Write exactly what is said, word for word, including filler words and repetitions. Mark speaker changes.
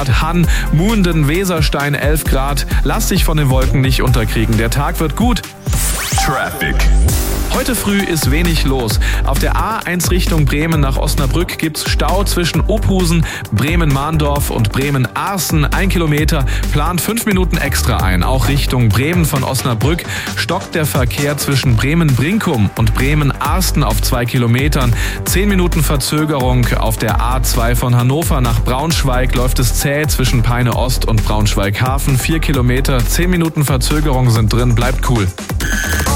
Speaker 1: Grad, Hann, Munden, Weserstein elf Grad. Lass dich von den Wolken nicht unterkriegen. Der Tag wird gut.
Speaker 2: Traffic.
Speaker 1: Heute früh ist wenig los. Auf der A eins Richtung Bremen nach Osnabrück gibt's Stau zwischen Ophusen, Bremen-Mahndorf und Bremen-Aarßen. Ein Kilometer, plant fünf Minuten extra ein. Auch Richtung Bremen von Osnabrück stockt der Verkehr zwischen Bremen-Brinkum und Bremen-Aarsten auf zwei Kilometern. Zehn Minuten Verzögerung. Auf der A zwei von Hannover nach Braunschweig läuft es zäh zwischen Peine Ost und Braunschweig-Hafen. Vier Kilometer, zehn Minuten Verzögerung sind drin. Bleibt cool.